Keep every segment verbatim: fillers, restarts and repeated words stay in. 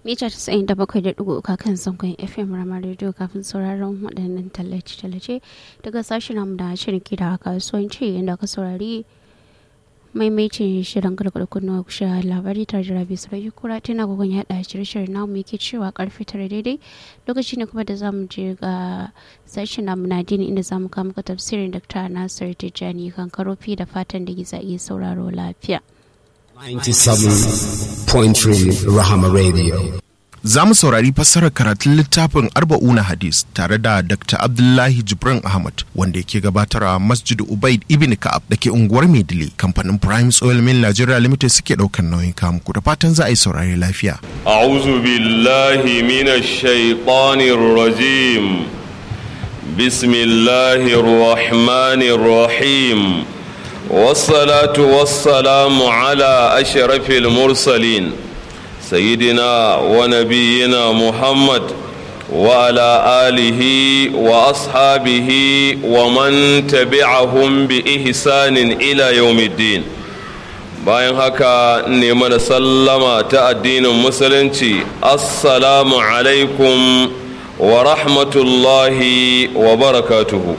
mita tasa'in da bakwai da ɗigo uku kan zangon F M Rama Radio kafin sauraron waɗannan tallace-tallace daga sashen namu da shirin kira kasuwanci inda ka saurari maimaitin shirin gargarkun na kusha labari tare da rabi sarai kura tana gogon yaɗa shirye-shiryen namu yake cewa karfe tara daidai lokaci ne kuma da zamu je ga sashen namu na dini inda zamu kawo muka tafsirin Doctor Nasir Tijjani kan karofi da fatan da giza iya sauraro lafiya. ninety-seven point three Rahama Radio. Za mu saurari fassarar karatun littafin Arba'una Hadis tare da Doctor Abdullahi Jibrin Ahmad wanda yake gabatar a Masjid Ubaid Ibn Ka'ab da ke unguwar Maidile. Kamfanin Prime Oil Mill Nigeria Limited suke daukan nauyin kamu ku da fatan za a yi saurari lafiya. A'udhu billahi minash shaitanir rajim. Bismillahir rahmanir rahim. والصلاة والسلام على أشرف المرسلين سيدنا ونبينا محمد وعلى آله وأصحابه ومن تبعهم بإحسان إلى يوم الدين. bayan haka ne mana sallama ta addinin musulunci assalamu alaikum wa rahmatullahi wa barakatuhu.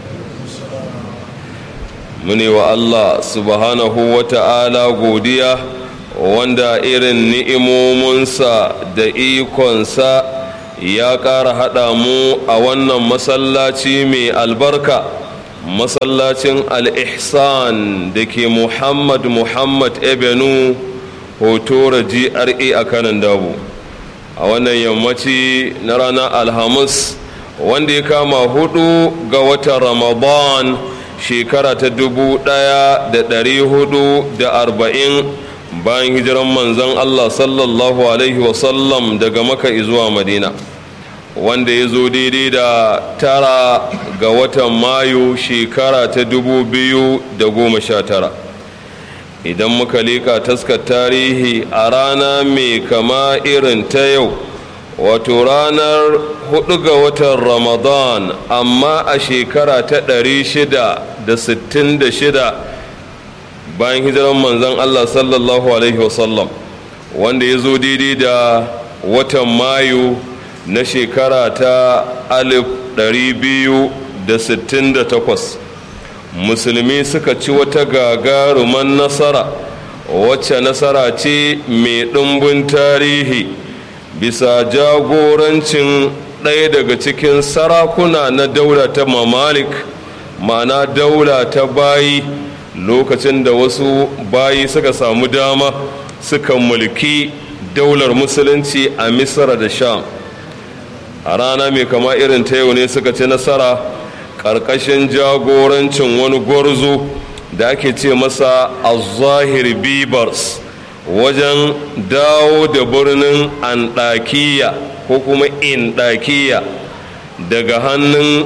muni wa Allah subhanahu wa ta'ala godiya wanda irin ni'imominsa da ikonsa ya ƙara haɗa mu a wannan masallaci mai albarka masallacin al-ihsan da ke muhammad muhammad ebenu hotora G R A a kanan dabo a wannan yammaci na ranar alhamis wanda ya kama hudu ga watan ramadan shekara ta dubu ɗaya da ɗari hudu da arba'in bayan hijiran manzon Allah sallallahu alaihi wasallam daga maka zuwa madina wanda ya zo daidai da tara ga watan mayu shekara ta dubu biyu da goma sha tara idan muka leka taskar tarihi a rana mai kama irin ta yau wato ranar hudu ga watan ramadan amma a shekara ta ɗari shida da sittin da shida bayan hijiran manzon Allah sallallahu alaihi wasallam wanda ya zo daidai da watan mayu na shekara ta alif ɗari biyu da sittin da takwas musulmi suka ci wata gagaruman nasara wacce nasara ce mai ɗumbin tarihi bisa jagorancin ɗaya daga cikin sarakuna na daula ta mamalik ma'ana daula ta bayi lokacin da wasu bayi suka samu dama suka mulki daular musulunci a misra da sham a rana mai kama irin ta yau ne suka ci nasara ƙarƙashin jagorancin wani gwarzo da ake ce masa az-zahir bibars wajen dawo da birnin andakiya ko kuma indakiya daga hannun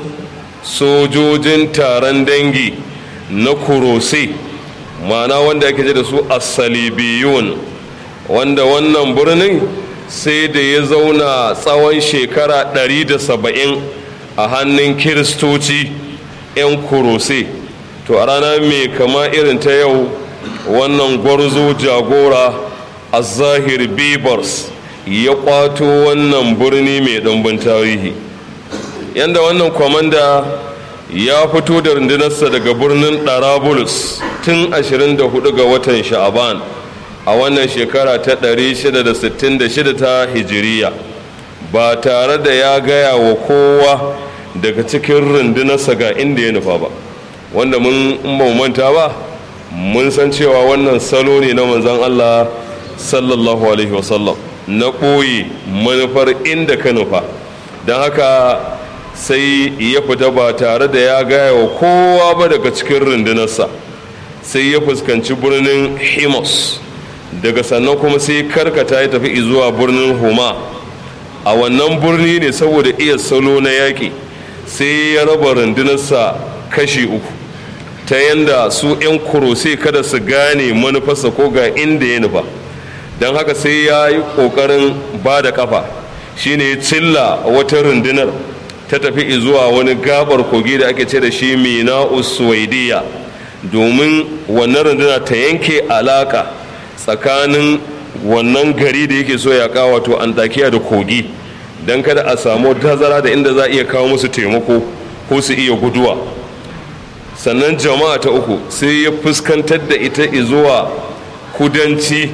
sojojin taron dangi na kurose ma'ana wanda ake da su as-salibiyun wanda wannan birnin sai da ya zauna tsawon shekara ɗari da saba'in a hannun kiristoci 'yan kurose to a rana mai kama irin ta yau wannan gwarzo jagora a zahir bibars ya kwato wannan birni mai ɗumbin tarihi yadda wannan kwamanda ya fito da rundunarsa daga birnin Darabulus tun ashirin da hudu ga watan sha'aban a wannan shekara ta ɗari shida da sittin da shida ta hijiriya ba tare da ya gaya wa kowa daga cikin rundunarsa ga inda ya nufa ba wanda mun ba manta ba mun san cewa wannan salo ne na manzon Allah sallallahu alaihi wasallam na ɓoye manufar inda ka nufa don haka sai ya fita ba tare da ya gaya wa kowa ba daga cikin rundunarsa sai ya fuskanci birnin Himus daga sannan kuma sai karkata ya tafi zuwa birnin Huma a wannan birni ne saboda iya salo na yaƙi sai ya raba rundunarsa kashi uku ta yanda su 'yan kurose kada su gane manufarsa ko ga inda ya nufa don haka sai ya yi ƙoƙarin ba da ƙafa shine ya cilla wata rundunar ta tafi zuwa wani gabar kogi da ake ce da shi mina uswaidiya domin wannan runduna ta yanke alaka tsakanin wannan gari da yake so ya kawo wato Antakiya da Kogi, don kada a samu tazara da inda za a iya kawo musu taimako ko su iya guduwa. Sannan jama'a ta uku sai ya fuskantar da ita zuwa kudanci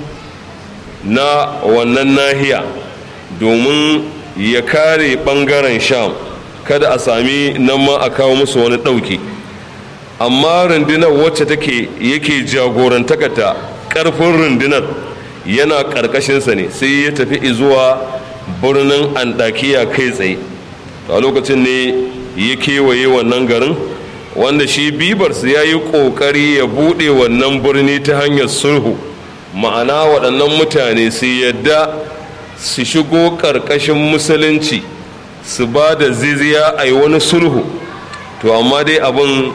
na wannan nahiya domin ya kare ɓangaren Sham, kada a sami nan ma a kawo musu wani ɗauki. Amma rundunar wacce take yake jagorantakata, ƙarfin rundunar yana ƙarƙashinsa ne, sai ya tafi zuwa birnin Antakiya kai tsaye. A lokacin ne ya kewaye wannan garin, wanda shi Bibars ya yi ƙoƙari ya buɗe wannan birni ta hanyar sulhu, ma'ana waɗannan mutane su yadda su shigo ƙarƙashin musulunci, su ba da zizya a yi wani sulhu. To amma dai abin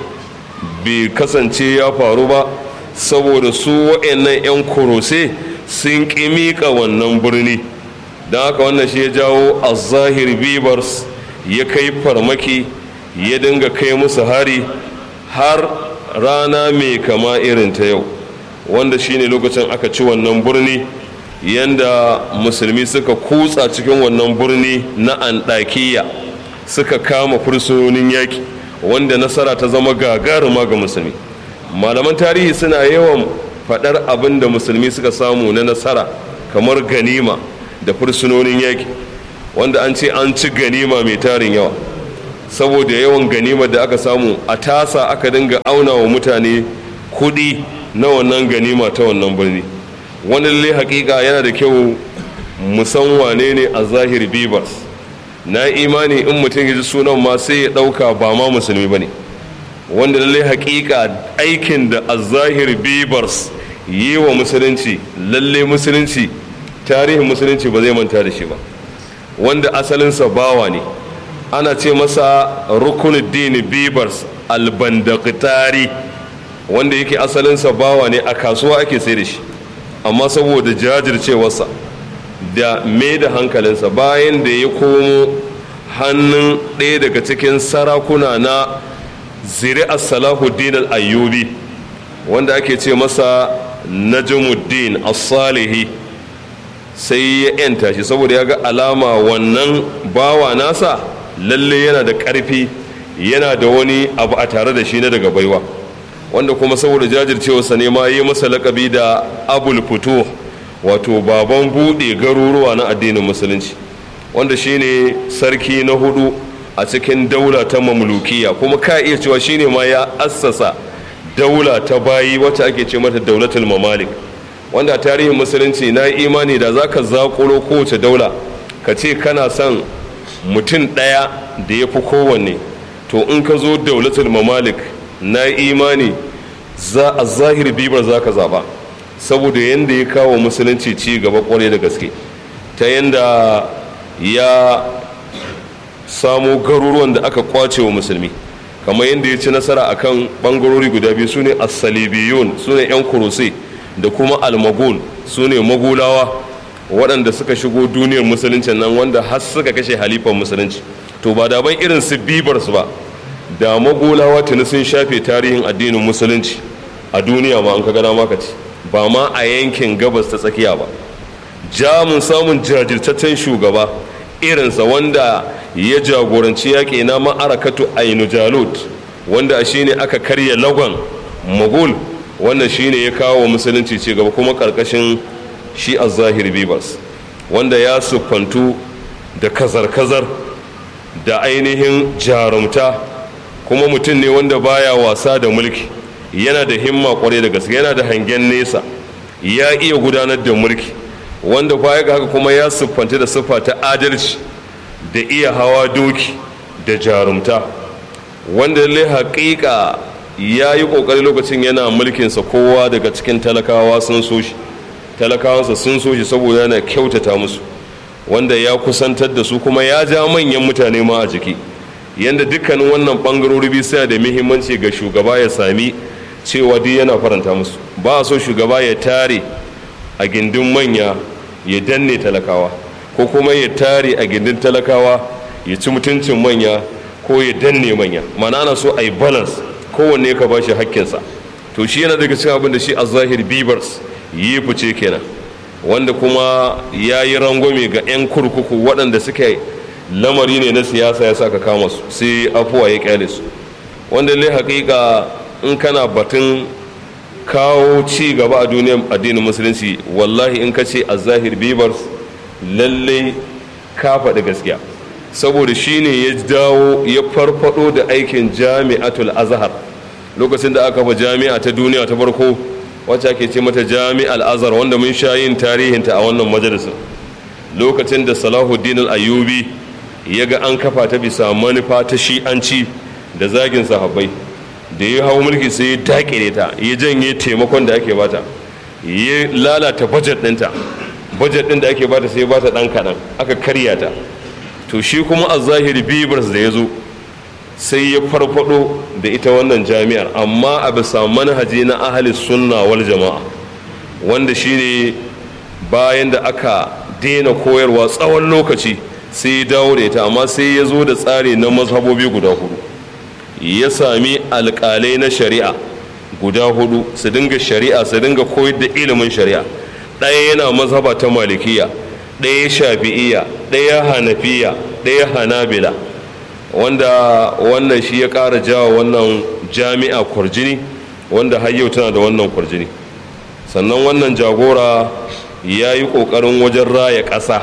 bai kasance ya faru ba, saboda su waɗannan 'yan kurose sun ƙi miƙa wannan birni. Don haka wannan shi ya jawo Az-Zahir Bibars ya kai farmaki, ya dinga kai musu hari har rana mai kama irin ta yau, wanda shine lokacin aka ci wannan birni, yanda musulmi suka kutsa cikin wannan birni na Antakiya suka kama fursunonin yaƙi, wanda nasara ta zama gagaruma ga musulmi. Malaman tarihi suna yawan faɗar abin da musulmi suka samu na nasara, kamar ganima da fursunonin yaƙi, wanda an ce an ci ganima mai tarin yawa. Saboda yawan ganima da aka samu, a tasa aka dinga auna wa mutane kuɗi na wannan ganima ta wannan birni. Wani lalle hakika yana da kyau musan wane ne Az-Zahir Bibars. Na imani in mutum ya ji sunan ma sai ya ɗauka ba ma musulmi ba ne, wanda lalle hakika aikin da Az-Zahir Bibars yi wa musulunci, lalle musulunci, tarihin musulunci ba zai manta da shi ba, wanda asalinsa bawa ne. Ana ce masa Rukunuddin Bibars Al-Bandaqtari, wanda yake asalinsa bawa ne, a kasuwa ake sai da shi, amma saboda jajircewarsa da mai da hankalinsa, bayan da ya komo hannun ɗaya daga cikin sarakuna na zuri'ar Salahuddin Al-Ayyubi, wanda ake ce masa Najmuddin As-Salihi, sai ya yanta shi saboda ya ga alama wannan bawa nasa lalle yana da ƙarfi, yana da wani abu a tare da shi na daga baiwa, wanda kuma saboda jajircewarsa ne ma yi masa laƙabi da Abul Futuh, wato baban buɗe garuruwa na addinin musulunci, wanda shine sarki na hudu a cikin daula ta mamlukiya, kuma ka iya cewa shine ma ya assasa daula ta bayi wacce ake ce mata daulatul mamalik, wanda a tarihin musulunci na imani da zaka zaƙulo kowace daula ka ce kana son mutum ɗaya da ya fi kowanne, to in ka zo daulatul mamalik na imani za a Zahir Bibar za ka zaɓa, saboda yadda ya kawo musulunci ci gaba kwarai da gaske, ta yadda ya samo garuruwan da aka kwace wa musulmi, kamar yadda ya ci nasara akan bangarori guda biyu, su ne as-salibiyun, su ne 'yan kurusai, da kuma al-magul, su ne magulawa, waɗanda suka shigo duniyar musuluncin nan, wanda har suka kashe halifan musulunci. To ba da ban irin su Bibars ba, da magulawa tuni sun shafe tarihin addinin musulunci a duniya ma an ka gana maka ci, ba ma a yankin gabas ta tsakiya ba. Jamun samun jajirtaccen shugaba irinsa, wanda ya jagoranci yaƙi na ma'arakatu Ainu Jalut, wanda a shine aka karya lagon Mogul, wannan shine ya kawo musulunci ci gaba, kuma ƙarƙashin shi Az-Zahir Bibars, wanda ya siffantu da kazar-kazar da ainihin jarumta, kuma mutum ne wanda baya wasa da mulki, yana da himma kwarai da gaske, yana da hangen nesa, ya iya gudanar da mulki, wanda baya ga haka kuma ya siffanta da siffa ta adalci da iya hawa doki da jarumta, wanda lalle haƙiƙa ya yi ƙoƙari lokacin yana mulkinsa, kowa daga cikin talakawa sun so shi, talakawansa sun so shi saboda yana kyautata musu, wanda ya kusantar da su, kuma ya ja manyan mutane ma a jiki, yanda dukkanin wannan ɓangarori biyu suna da muhimmanci ga shugaba ya sami cewa duk yana faranta musu. Ba a so shugaba ya tare a gindin manya ya danne talakawa, ko kuma ya tare a gindin talakawa ya ci mutuncin manya ko ya danne manya, mana ana so a yi balance, kowanne ka ba shi hakkinsa. To shi yana daga cikin abin da shi Az-Zahir Bibars yi fice kenan, wanda kuma ya yi rangwame ga 'yan kurkuku waɗanda suke lamari ne na siyasa ya sa ka kama su sai afuwa ya kyale su, wanda lai haƙiƙa in kana batun kawo ci gaba a duniyar addinin musulunci, wallahi in ka ce a zahir bibars lallai ka faɗi gaskiya, saboda shi ne ya dawo ya farfado da aikin jami'atul azhar lokacin da aka kafa jami'a ta duniya ta farko wacce ake ce mata jami'al azhar, wanda mun sha yin tarihinta a wannan majalisin. Lokacin da salahuddin al-ayyubi ya ga an kafa ta bisa manufa ta shi'anci da zagin sahabbai, da ya hau mulki sai ya dakire ta, ya janye taimakon da ake bata, ya lalata budget ɗinta, budget ɗin da ake bata sai ya bata ɗan kaɗan, aka karya ta. To shi kuma a zahiri bibars da ya zo sai ya farfado da ita wannan jami'ar, amma a bisa manhaji na ahli sunna wal jama'a, wanda shine bayan da aka daina koyarwa tsawon lokaci sai ya dawo da ita, amma sai ya zo da tsari na mazhabobi guda hudu. Ya sami alƙalai na shari'a guda hudu su dinga shari'a, su dinga koyar da ilimin shari'a. Ɗaya yana mazhaba ta malikiya, ɗaya shafi'iya, ɗaya hanafiya, ɗaya hanabila, wanda wannan shi ya ƙara jawa wannan jami'a kwarjini, wanda har yau tana da wannan kwarjini. Sannan wannan jagora ya yi ƙoƙarin wajen raya ƙasa,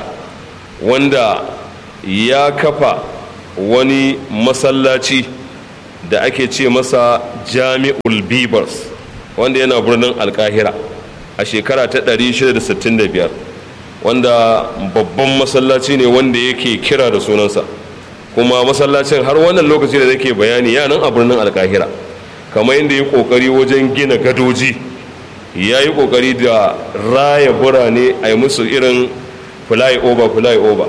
wanda ya kafa wani masallaci da ake ce masa jami'ul bibars, wanda yana birnin alkahira a shekara ta ɗari shida da sittin da biyar, wanda babban masallaci ne wanda yake kira da sunansa, kuma masallacin har wannan lokaci da nake bayani ya nan a birnin alkahira. Kamar yadda ya kokari wajen gina gadoji, ya yi kokari da raya birane a yi musu irin fly over fly over,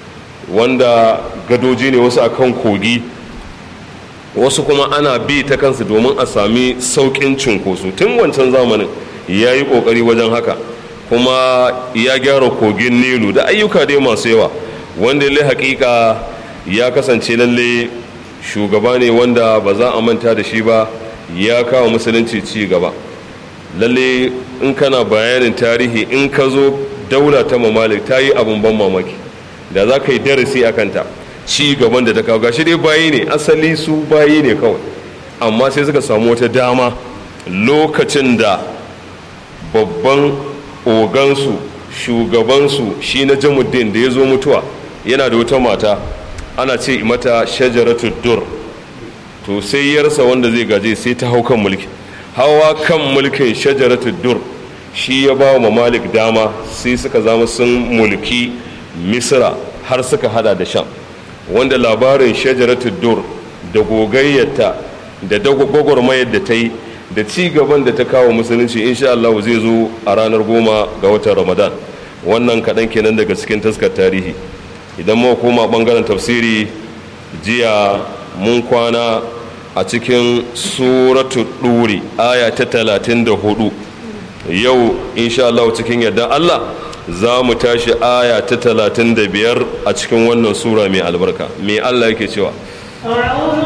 wanda gadoji ne wasu akan kogi, wasu kuma ana bi ta kansu domin a sami sauƙin cunkoso. Tun wancan zamanin ya yi ƙoƙari wajen haka, kuma ya gyara kogin nilu da ayyuka dai masu yawa, wanda lai haƙiƙa ya kasance lalle shugaba ne wanda ba za a manta da shi ba, ya kawo musulunci ci gaba. Lalle in kana bayanin tarihi, in ka zo daula ta mamalik ta yi abin ban mamaki, da za ka yi darasi a kanta, ci gaban da ta kawo. Gashi dai bayi ne, asali su bayi ne kawai, amma sai suka samu wata dama lokacin da babban ogansu shugabansu shi na jamuddin da ya zo mutuwa yana da wata mata ana ce mata shajaratu dur, to sai ya rasa wanda zai gaje, sai ta hau kan mulki. Hawa kan mulkin shajaratu dur shi ya ba wa malik dama, sai suka zama sun mulki misra har suka hada da sham, wanda labarin shajaratu dur da gogayyarta da gwagwarmayar da ta yi da ci gaban da ta kawo musulunci insha Allah zai zo a ranar goma ga watan Ramadan. Wannan kaɗan kenan daga cikin taskar tarihi. Idan mu koma ɓangaren tafsiri, jiya mun kwana a cikin suratu ɗuri aya ta talatin da hudu. Yau insha Allah cikin yarda Allah za mu tashi aya ta talatin da biyar a cikin wannan sura mai albarka. Me Allah yake cewa?